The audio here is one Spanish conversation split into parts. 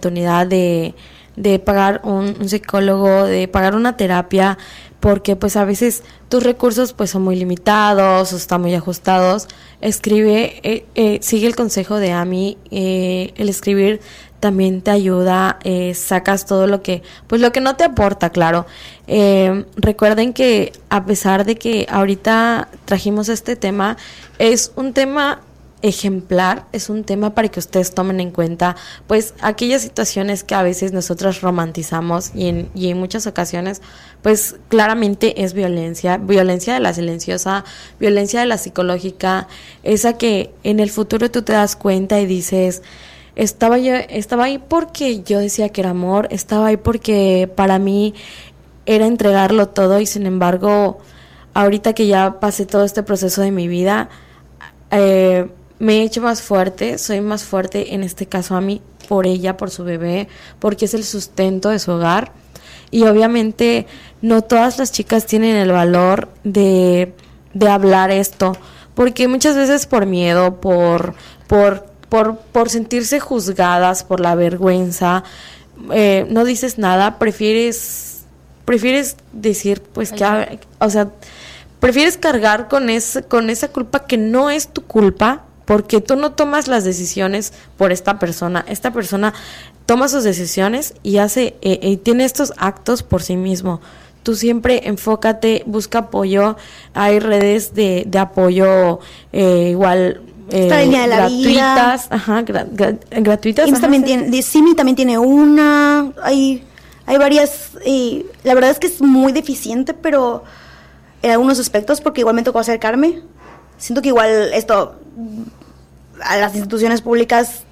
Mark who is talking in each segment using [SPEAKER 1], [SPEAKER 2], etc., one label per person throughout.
[SPEAKER 1] oportunidad de pagar un psicólogo, de pagar una terapia, porque pues a veces tus recursos pues son muy limitados o están muy ajustados. Escribe, sigue el consejo de Ami, el escribir también te ayuda, sacas todo lo que no te aporta, claro. Recuerden que a pesar de que ahorita trajimos este tema, es un tema ejemplar, es un tema para que ustedes tomen en cuenta pues aquellas situaciones que a veces nosotros romantizamos y en muchas ocasiones pues claramente es violencia de la silenciosa, violencia de la psicológica, esa que en el futuro tú te das cuenta y dices, estaba ahí porque yo decía que era amor, estaba ahí porque para mí era entregarlo todo, y sin embargo ahorita que ya pasé todo este proceso de mi vida, me he hecho más fuerte, soy más fuerte en este caso a mí, por ella, por su bebé, porque es el sustento de su hogar. Y obviamente no todas las chicas tienen el valor de hablar esto, porque muchas veces por miedo, por sentirse juzgadas, por la vergüenza, no dices nada, prefieres decir pues que, o sea, prefieres cargar con esa culpa que no es tu culpa, porque tú no tomas las decisiones por esta persona toma sus decisiones y tiene estos actos por sí mismo. Tú siempre enfócate, busca apoyo, hay redes de apoyo igual
[SPEAKER 2] esta línea de la
[SPEAKER 1] gratuitas,
[SPEAKER 2] vida.
[SPEAKER 1] Gratuitas.
[SPEAKER 2] Simi también tiene una, hay varias, y la verdad es que es muy deficiente, pero en algunos aspectos, porque igual me tocó acercarme. Siento que igual esto, a las instituciones públicas,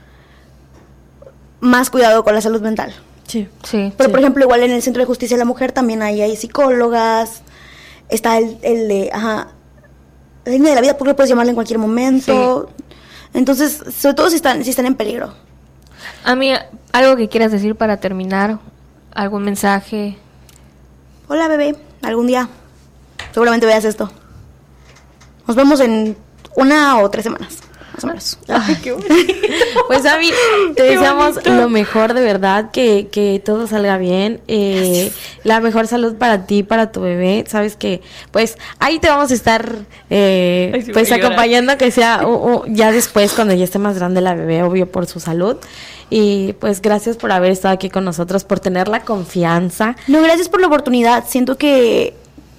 [SPEAKER 2] más cuidado con la salud mental.
[SPEAKER 1] Sí.
[SPEAKER 2] Pero por ejemplo, igual en el Centro de Justicia de la Mujer también hay psicólogas, está el de, la línea de la vida, porque puedes llamarla en cualquier momento. Sí. Entonces, sobre todo si están en peligro.
[SPEAKER 3] A mí, algo que quieras decir para terminar, algún mensaje.
[SPEAKER 2] Hola, bebé, algún día seguramente veas esto. Nos vemos en 1 o 3 semanas, más o menos.
[SPEAKER 1] Ay, qué bonito. Pues, Ami, te deseamos lo mejor, de verdad, que todo salga bien, la mejor salud para ti, para tu bebé. Sabes que, pues, ahí te vamos a estar, pues, acompañando, que sea ya después, cuando ya esté más grande la bebé, obvio, por su salud. Y, pues, gracias por haber estado aquí con nosotros, por tener la confianza.
[SPEAKER 2] No, gracias por la oportunidad. Siento que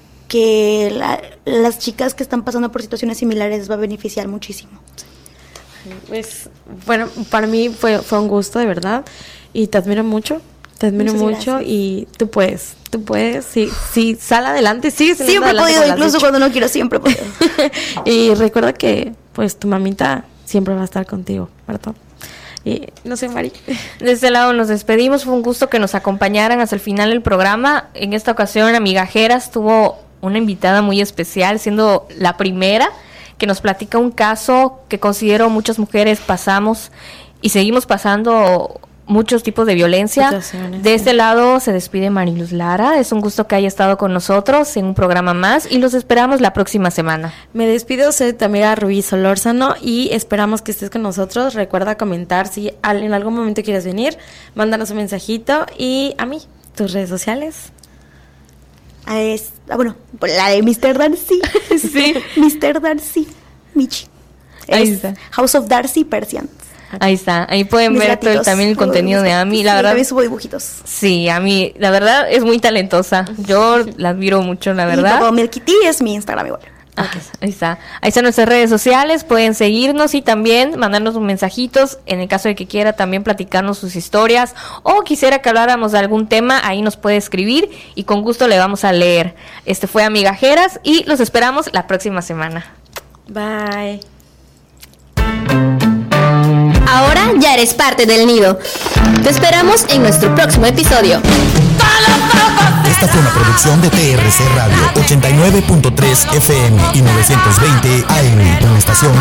[SPEAKER 2] las chicas que están pasando por situaciones similares va a beneficiar muchísimo.
[SPEAKER 1] Pues, bueno, para mí fue un gusto, de verdad, y te admiro mucho,
[SPEAKER 2] Gracias.
[SPEAKER 1] Y tú puedes, sí, sal adelante, siempre
[SPEAKER 2] he podido, incluso cuando no quiero, siempre he podido.
[SPEAKER 1] Y recuerda que, pues, tu mamita siempre va a estar contigo, ¿verdad? Y no sé, Mari.
[SPEAKER 3] De este lado nos despedimos, fue un gusto que nos acompañaran hasta el final del programa. En esta ocasión, Amigajeras tuvo una invitada muy especial, siendo la primera que nos platica un caso que considero muchas mujeres pasamos y seguimos pasando muchos tipos de violencia. De este lado se despide Mariluz Lara. Es un gusto que haya estado con nosotros en un programa más y los esperamos la próxima semana.
[SPEAKER 1] Me despido, soy Tamira Ruiz Solórzano y esperamos que estés con nosotros. Recuerda comentar si en algún momento quieres venir, mándanos un mensajito. Y a mí, tus redes sociales.
[SPEAKER 2] Bueno, la de Mr. Darcy.
[SPEAKER 1] Sí.
[SPEAKER 2] Mr. Darcy Michi.
[SPEAKER 3] Ahí está.
[SPEAKER 2] House of Darcy Persian.
[SPEAKER 3] Ahí está, ahí pueden ver también el contenido de Ami, la verdad.
[SPEAKER 2] También subo dibujitos.
[SPEAKER 3] Sí, Ami, la verdad es muy talentosa. Yo la admiro mucho, la verdad.
[SPEAKER 2] Y todo Milky Tea es mi Instagram igual.
[SPEAKER 3] Ahí están nuestras redes sociales, pueden seguirnos y también mandarnos mensajitos en el caso de que quiera también platicarnos sus historias o quisiera que habláramos de algún tema, ahí nos puede escribir y con gusto le vamos a leer. Fue Amigajeras y los esperamos la próxima semana.
[SPEAKER 1] Bye.
[SPEAKER 4] Ahora ya eres parte del nido. Te esperamos en nuestro próximo episodio.
[SPEAKER 5] Esta fue una producción de TRC Radio 89.3 FM y 920 AM, una estación